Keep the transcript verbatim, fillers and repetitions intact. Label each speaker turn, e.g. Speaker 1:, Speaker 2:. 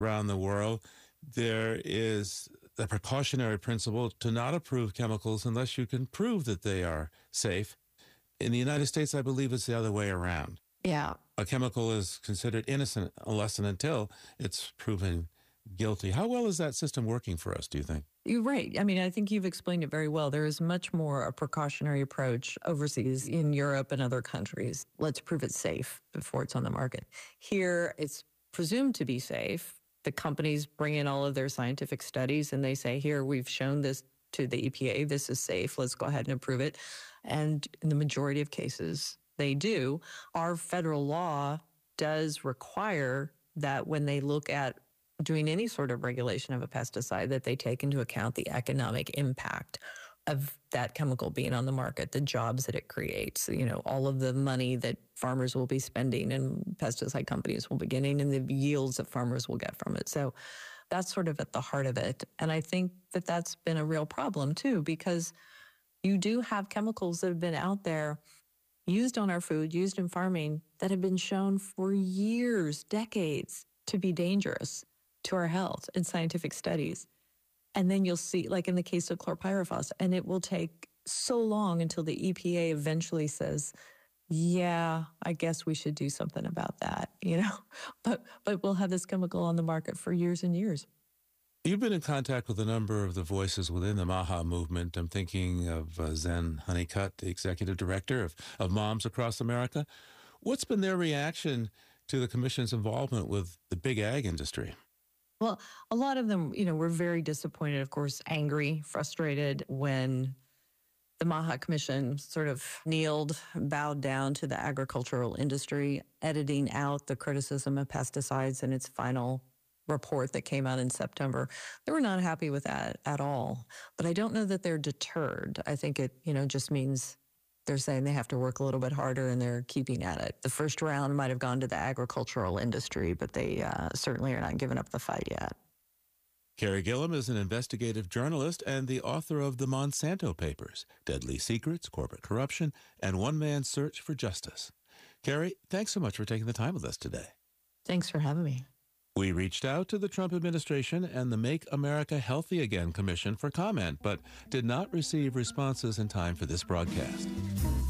Speaker 1: around the world, there is a precautionary principle to not approve chemicals unless you can prove that they are safe. In the United States, I believe it's the other way around.
Speaker 2: Yeah.
Speaker 1: A chemical is considered innocent unless and until it's proven guilty. How well is that system working for us, do you think?
Speaker 2: You're right. I mean, I think you've explained it very well. There is much more a precautionary approach overseas in Europe and other countries. Let's prove it's safe before it's on the market. Here, it's presumed to be safe. The companies bring in all of their scientific studies and they say, here, we've shown this to the E P A. This is safe. Let's go ahead and approve it. And in the majority of cases, they do. Our federal law does require that when they look at doing any sort of regulation of a pesticide, that they take into account the economic impact of that chemical being on the market, the jobs that it creates, you know, all of the money that farmers will be spending and pesticide companies will be getting and the yields that farmers will get from it. So that's sort of at the heart of it. And I think that that's been a real problem too, because you do have chemicals that have been out there used on our food, used in farming, that have been shown for years, decades, to be dangerous to our health in scientific studies. And then you'll see, like in the case of chlorpyrifos, and it will take so long until the E P A eventually says, yeah, I guess we should do something about that, you know? But but we'll have this chemical on the market for years and years.
Speaker 1: You've been in contact with a number of the voices within the MAHA movement. I'm thinking of uh, Zen Honeycutt, the executive director of, of Moms Across America. What's been their reaction to the commission's involvement with the big ag industry?
Speaker 2: Well, a lot of them, you know, were very disappointed, of course, angry, frustrated when the MAHA Commission sort of kneeled, bowed down to the agricultural industry, editing out the criticism of pesticides in its final report that came out in September. They were not happy with that at all. But I don't know that they're deterred. I think it, you know, just means they're saying they have to work a little bit harder and they're keeping at it. The first round might have gone to the agricultural industry, but they uh, certainly are not giving up the fight yet.
Speaker 1: Carey Gillam is an investigative journalist and the author of the Monsanto Papers, Deadly Secrets, Corporate Corruption, and One Man's Search for Justice. Carey, thanks so much for taking the time with us today.
Speaker 2: Thanks for having me.
Speaker 1: We reached out to the Trump administration and the Make America Healthy Again Commission for comment, but did not receive responses in time for this broadcast.